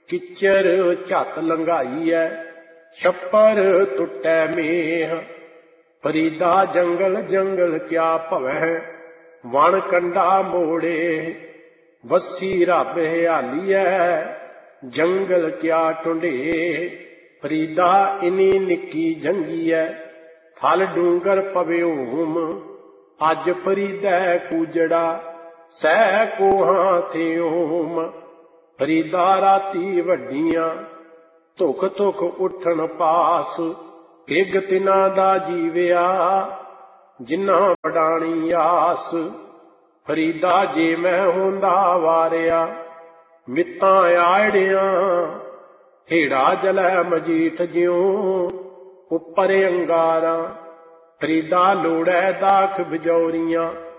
किच्चर झत लंघाई है, छप्पर टुटै मेह। फरीदा जंगल जंगल क्या भवै, वण कंडा मोड़े। वसी रब हयाली है, जंगल क्या टुंडे। फरीदा इनी निक्की जंगी है, फल डूंगर पवे होम। अज फरीदै कूजड़ा, सह कोहां थे ओम। फरीदा राती वड्डियां, धुख धुख उठन पास। गिग तिना दा जीविया, जिन्ना वडाणी आस। फरीदा जे मैं होंदा वारिया, मित्तां आड़ियां। हेड़ा जलै मजीठ ज्यों, उपर अंगारां। फरीदा लोड़ै दाख बिजौरियां,